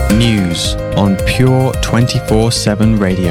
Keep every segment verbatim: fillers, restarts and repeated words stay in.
News on Pure twenty-four seven Radio.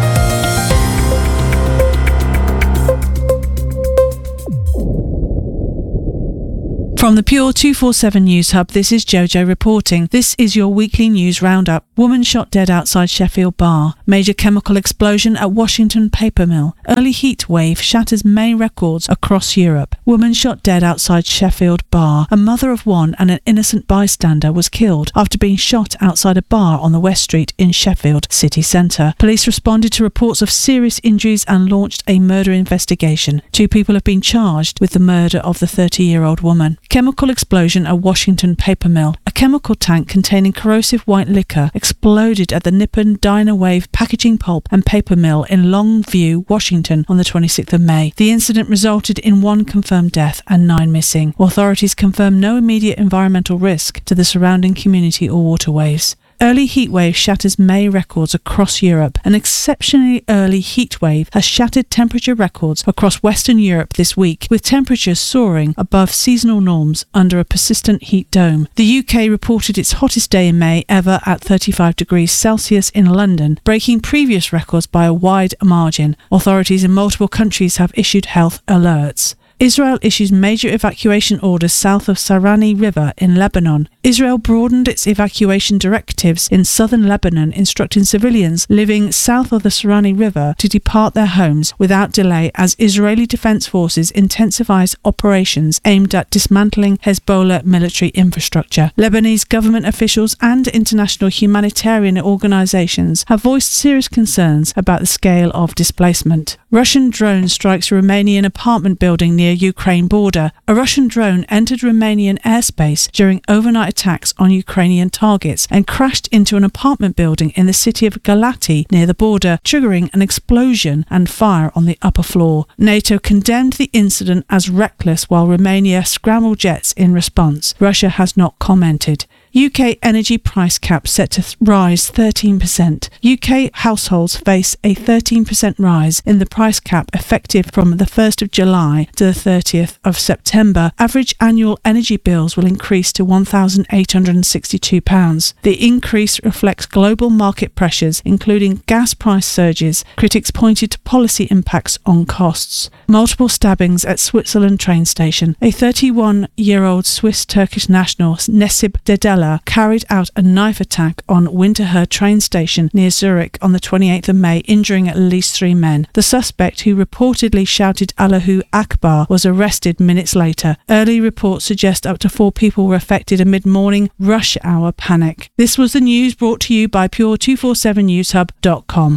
From the Pure two forty-seven News Hub, this is Jojo reporting. This is your weekly news roundup. Woman shot dead outside Sheffield bar. Major chemical explosion at Washington paper mill. Early heat wave shatters May records across Europe. Woman shot dead outside Sheffield bar. A mother of one and an innocent bystander was killed after being shot outside a bar on the West Street in Sheffield city centre. Police responded to reports of serious injuries and launched a murder investigation. Two people have been charged with the murder of the thirty-year-old woman. Chemical explosion at Washington paper mill. A chemical tank containing corrosive white liquor exploded at the Nippon Dynawave packaging pulp and paper mill in Longview, Washington on the twenty-sixth of May. The incident resulted in one confirmed death and nine missing. Authorities confirm no immediate environmental risk to the surrounding community or waterways. Early heatwave shatters May records across Europe. An exceptionally early heatwave has shattered temperature records across Western Europe this week, with temperatures soaring above seasonal norms under a persistent heat dome. The U K reported its hottest day in May ever at thirty-five degrees Celsius in London, breaking previous records by a wide margin. Authorities in multiple countries have issued health alerts. Israel issues major evacuation orders south of Sarani River in Lebanon. Israel broadened its evacuation directives in southern Lebanon, instructing civilians living south of the Sarani River to depart their homes without delay as Israeli Defense Forces intensifies operations aimed at dismantling Hezbollah military infrastructure. Lebanese government officials and international humanitarian organizations have voiced serious concerns about the scale of displacement. Russian drone strikes a Romanian apartment building near Ukraine border. A Russian drone entered Romanian airspace during overnight attacks on Ukrainian targets and crashed into an apartment building in the city of Galati near the border, triggering an explosion and fire on the upper floor. NATO condemned the incident as reckless while Romania scrambled jets in response. Russia has not commented. U K energy price cap set to th- rise thirteen percent. U K households face a thirteen percent rise in the price cap effective from the first of July to the thirtieth of September. Average annual energy bills will increase to one thousand eight hundred sixty-two pounds. The increase reflects global market pressures, including gas price surges. Critics pointed to policy impacts on costs. Multiple stabbings at Switzerland train station. A thirty-one-year-old Swiss-Turkish national, Necip Dedela, carried out a knife attack on Winterthur train station near Zurich on the twenty-eighth of May, injuring at least three men. The suspect, who reportedly shouted Allahu Akbar, was arrested minutes later. Early reports suggest up to four people were affected amid morning rush hour panic. This was the news brought to you by Pure two forty-seven news hub dot com.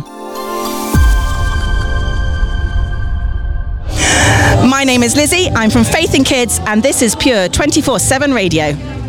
My name is Lizzie, I'm from Faith in Kids, and this is Pure twenty-four seven Radio.